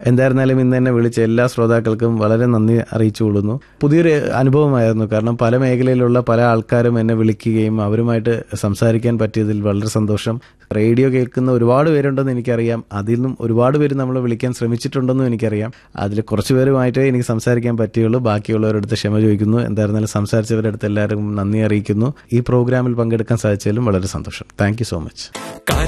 എന്തായിരുന്നാലും ഇന്ന് എന്നെ വിളിച്ച എല്ലാ ശ്രോതാക്കൾക്കും വളരെ നന്ദി അറിയിച്ചുകൊള്ളുന്നു. പുതിയൊരു അനുഭവമായിരുന്നു. കാരണം പല മേഖലയിലുള്ള പല ആൾക്കാരും എന്നെ വിളിക്കുകയും അവരുമായിട്ട് സംസാരിക്കാൻ പറ്റിയതിൽ വളരെ സന്തോഷം. റേഡിയോ കേൾക്കുന്ന ഒരുപാട് പേരുണ്ടെന്ന് എനിക്കറിയാം. അതിൽ നിന്നും ഒരുപാട് പേര് നമ്മളെ വിളിക്കാൻ ശ്രമിച്ചിട്ടുണ്ടെന്നും എനിക്കറിയാം. അതിൽ കുറച്ച് പേരുമായിട്ടേ എനിക്ക് സംസാരിക്കാൻ പറ്റുകയുള്ളൂ. ബാക്കിയുള്ളവരടുത്ത് ക്ഷമ ചോദിക്കുന്നു. എന്തായിരുന്നാലും സംസാരിച്ചവരുടെ അടുത്ത് എല്ലാവരും നന്ദി അറിയിക്കുന്നു. ഈ പ്രോഗ്രാമിൽ പങ്കെടുക്കാൻ സാധിച്ചതിലും വളരെ സന്തോഷം. Thank you so much.